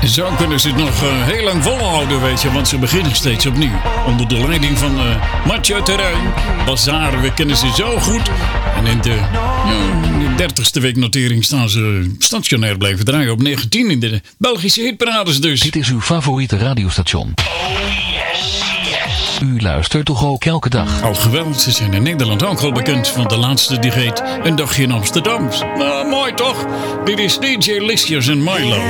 Zo kunnen ze het nog heel lang volhouden, weet je. Want ze beginnen steeds opnieuw. Onder de leiding van Mathieu Terrein. Bazaar, we kennen ze zo goed. En in de 30ste weeknotering staan ze stationair blijven draaien. Op 19 in de Belgische hitparades dus. Dit is uw favoriete radiostation. U luistert toch ook elke dag? Al geweldig, ze zijn in Nederland ook al bekend. Want de laatste die heet Een Dagje in Amsterdam. Nou, mooi toch? Dit is DJ Licious en Milo.